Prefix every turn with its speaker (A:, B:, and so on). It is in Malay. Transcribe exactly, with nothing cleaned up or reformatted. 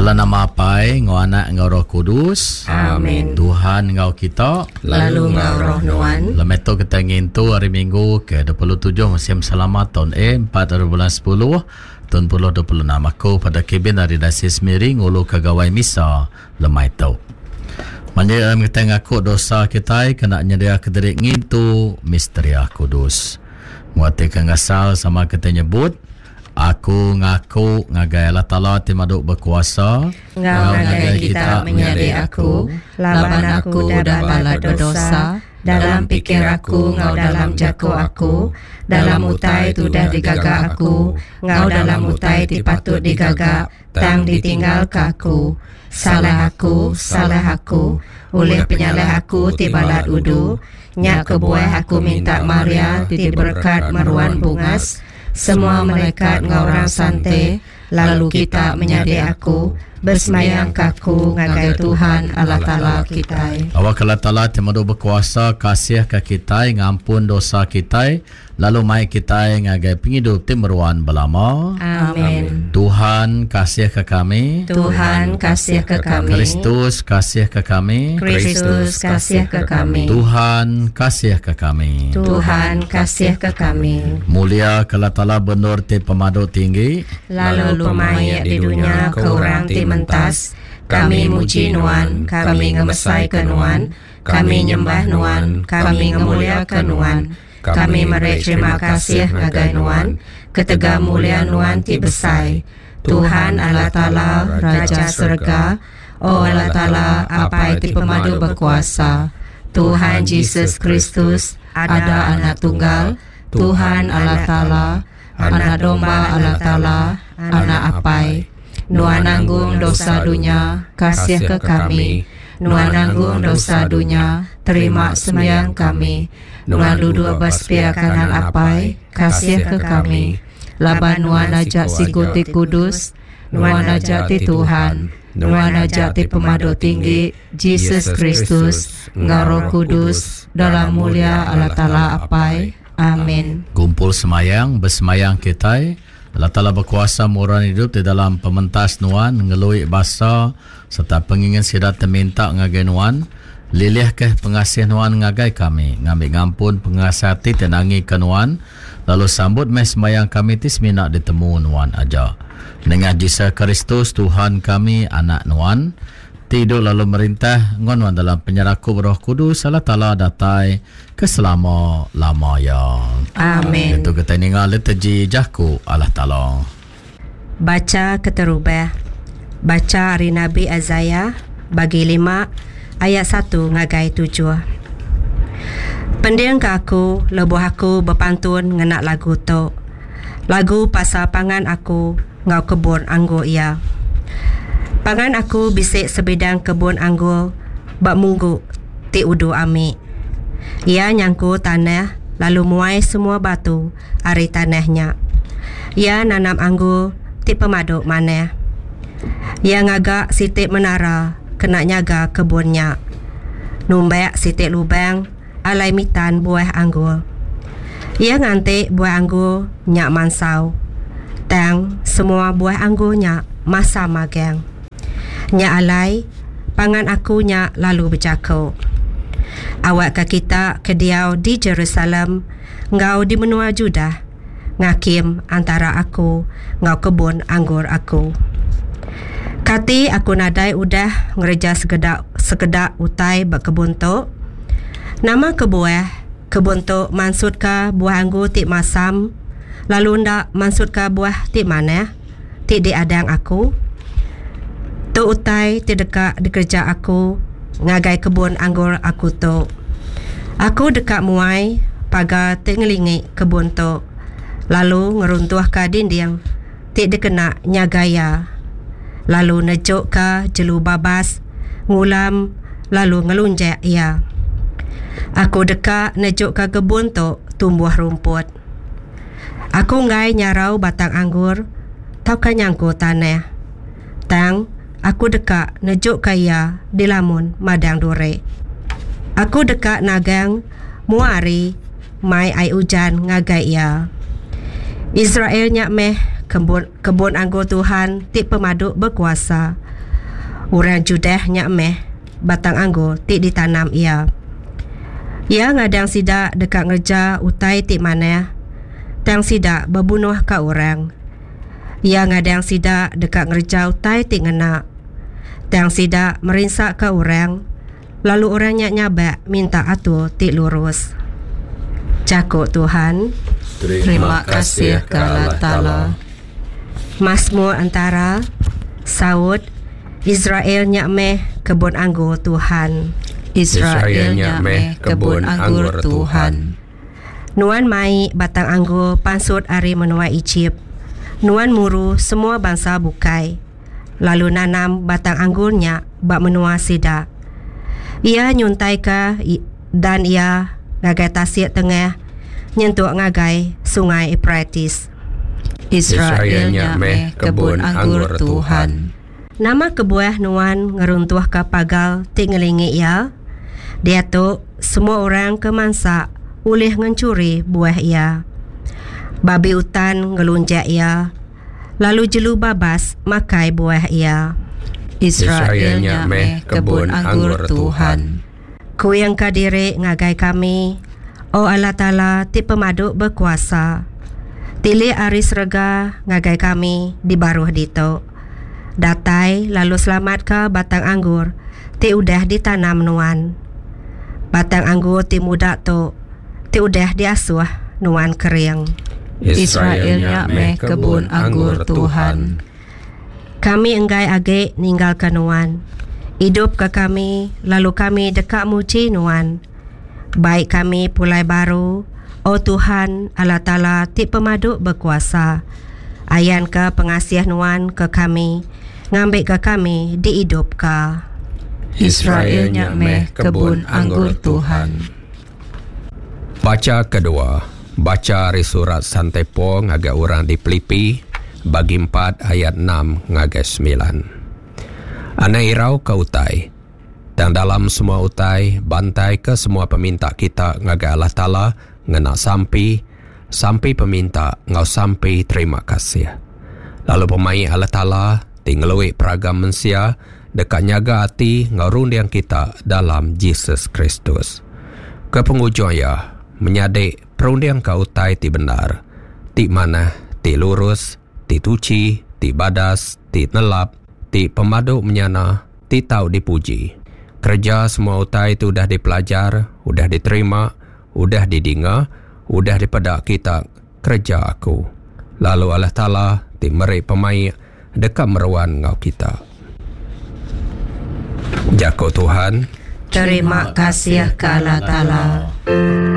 A: Dalam nama Apai, ngau anak ngau Roh Kudus.
B: Amin.
A: Tuhan ngau kita,
B: lalu ngau Roh Nuan.
A: Lemeto kita ngintu hari Minggu ke dua puluh tujuh musim selamat tahun E empat hari bulan sepuluh tahun dua ribu dua puluh enam. Aku pada kebin dari Dasi Semiri ngulu kagawai misa lemai tau. Manja kita ngaku dosa kita kena nyedia kederik ngintu misteri Kudus. Muatikan ngasal sama kita nyebut aku ngaku ngagai Allah Ta'ala timaduk berkuasa.
B: Ngau ngagai kita menyadi aku, laban aku dah bala dosa, dalam pikir aku, ngau dalam jaku aku, dalam utai tu dah digagak aku, ngau dalam utai dipatut digagak, tang ditinggal ke aku. Salah aku, salah aku, oleh penyalih aku tibalat udu, nyak kebuah aku minta Maria ti berkat meruan bungas. Semua malaikat ngorang santai, lalu kita menyadi aku, bersemayang kaku ngagai Tuhan Allah Ta'ala kita.
A: Awak Allah Ta'ala timadu berkuasa kasih ke kita, ngampun dosa kita, lalu mai kita ngagai penghidup timeruan belama.
B: Amin.
A: Tuhan kasih ke kami.
B: Tuhan kasih ke kami.
A: Kristus kasih ke kami.
B: Kristus kasih ke kami.
A: Tuhan kasih ke kami.
B: Tuhan kasih ke kami.
A: Mulia ke Allah Ta'ala benur ti pemadu tinggi,
B: lalu lumayan di dunia ke orang ti mentas. Kami muji Nuan, kami ngemesai ke Nuan, kami nyembah Nuan, kami ngemuliakan Nuan. Kami merek terima kasih ngagai Nuan, ketega mulia Nuan ti besai. Tuhan Allah Ta'ala Raja Surga, oh Allah Ta'ala apa ti pemadu berkuasa. Tuhan Yesus Kristus ada anak tunggal, Tuhan Allah Ta'ala, anak domba Allah Ta'ala, anak apai. Nuan nanggung dosa dunia, kasih ke kami. Nuan nanggung dosa dunia, terima sembahyang kami. Nuan duduk bersetia kanan apai, kasih ke kami. Laban Nuan ajak si kuti kudus, Nuan ajak ti Tuhan, Nuan ajak ti pemadu tinggi, Yesus Kristus, ngau Roh Kudus, dalam mulia Allah Ta'ala apai. Amin.
A: Kumpul semayang, bersemayang kita, Allah Ta'ala berkuasa murah hidup di dalam pementas Nuan, ngelui basa, serta pengingin sidat teminta ngagai Nuan, lilih ke pengasih Nuan ngagai kami, ngambil ngampun pengasihati tenangi ke Nuan, lalu sambut mes semayang kami tis minak ditemu Nuan aja. Dengan Yesus Kristus Tuhan kami, anak Nuan, tidur lalu merintah ngon dalam penyeraku Roh Kudus Allah Ta'ala datai keselama-lamanya.
B: Amin.
A: Itu kita ningal liturgi jaku Allah Ta'ala.
B: Baca keterubah. Baca hari Nabi Azaya bagi lima ayat satu ngagai tujuh. Pendiang ke aku, lebuh aku berpantun ngenak lagu tu. Lagu pasal pangan aku ngau kebun anggur ia. Pangan aku bisik sebidang kebun anggur bak munggu ti udu amik. Ia nyangku tanah lalu muai semua batu ari tanahnya. Ia nanam anggur ti pemaduk maneh. Ia ngagak sitik menara kena nyaga kebunnya. Numbek sitik lubang alai mitan buah anggur. Ia ngantik buah anggur nyak mansau. Tang semua buah anggurnya masa magang. Nya alai, pangan aku nya lalu bercakap. Awak ke kita kediau di Jerusalem, ngau di menua Judah, ngakim antara aku, ngau kebun anggur aku. Kati aku nadai udah ngereja segedak segedak utai berkebun tu. Nama kebuah, kebun tu maksud ka buah anggur tik masam, lalu ndak maksud ka buah tik mana? Tik di adang aku. Tu utai terdekat di kerja aku, ngagai kebun anggur aku tu. Aku dekat muai, pagar tengelingi kebun tu. Lalu ngeruntuh ke dinding, tik dikena nyagaya. Lalu nejuk ke jelu babas, ngulam, lalu ngelunjak ia. Aku dekat nejuk ke kebun tu, tumbuh rumput. Aku ngai nyarau batang anggur, tau kan nyangku tanah. Tang, aku dekat nejuk kaya di lamun madang dure. Aku dekat nagang muari mai ai ujan ngagai ia. Israel nyak meh kebun, kebun anggur Tuhan ti pemaduk berkuasa. Orang Judah nyak meh batang anggur ti ditanam ia. Ia ngadang sidak dekat ngerja utai ti mana. Tang sidak berbunuh ka orang. Ia ngadang sidak dekat ngerja utai ti ngena. Tang sidak merinsak ka orang. Lalu orang nyak nyabak minta atu ti lurus. Cakap Tuhan.
C: Terima kasih ke Allah Ta'ala.
B: Mazmur antara Saud Israel nyak meh kebun anggur Tuhan.
C: Israel nyak meh kebun anggur Tuhan.
B: Nuan mai batang anggur pansut ari menua Egypt. Nuan muru semua bangsa bukai. Lalu nanam batang anggurnya bak menua sidak. Ia nyuntai ka dan ia ngagai tasik tengah nyentuk ngagai sungai Euphrates.
C: Israel nyak meh kebun anggur Tuhan.
B: Nama kebuah nuan ngeruntuh ke pagal ti ngelingi ia. Dia tu semua orang kemansa ulih ngencuri buah ia. Babi utan ngelunjak ia. Lalu jelu babas makai buah ia.
C: Israel nyak meh kebun anggur Tuhan.
B: Ku yang kadiri ngagai kami, O Allah Ta'ala ti pemaduk berkuasa. Tili aris rega ngagai kami di baruh dito. Datai lalu selamat ke batang anggur ti udah ditanam nuan. Batang anggur ti muda tu ti udah diasuh nuan kering.
C: Israel nyak meh kebun anggur Tuhan.
B: Kami enggai age ninggal ke nuan. Hidup ke kami, lalu kami dekat muji nuan. Baik kami pulai baru, O Tuhan Allah Ta'ala ti pemaduk berkuasa. Ayan ke pengasih nuan ke kami, ngambil ke kami dihidup ke.
C: Israel nyak meh kebun anggur Tuhan. Baca kedua. Baca dari surat Santepo ngagai orang di Filipi bagi empat ayat enam ngagai sembilan. Ana irau ke utai. Dan dalam semua utai bantai ke semua peminta kita ngagai Allah Ta'ala ngena sampai sampai peminta ngau sampai terima kasih. Lalu pemai Allah Ta'ala tinggalui peragam mensia dekat nyaga hati ngau rundiang kita dalam Yesus Kristus. Ke penghujung ya menyadik perundiang ka utai ti benar, ti mana, ti lurus, ti tuci, ti badas, ti nelap, ti pemaduk menyana, ti tahu dipuji. Kerja semua utai itu udah dipelajar, udah diterima, udah didinga, udah dipedak kita kerja aku. Lalu Allah Ta'ala ti meri pemai dekat meruan ngau kita. Jako Tuhan.
B: Terima kasih ke Allah Ta'ala.